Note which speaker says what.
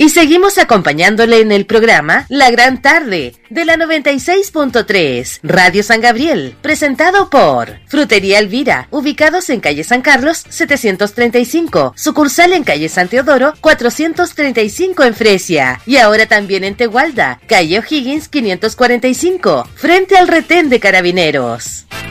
Speaker 1: Y seguimos acompañándole en el programa La Gran Tarde de la 96.3 Radio San Gabriel, presentado por Frutería Elvira, ubicados en calle San Carlos 735, sucursal en calle San Teodoro 435 en Fresia, y ahora también en Tegualda, calle O'Higgins 545, frente al retén de Carabineros.